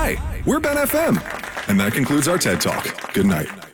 Hi, we're Ben FM. And that concludes our TED Talk. Good night.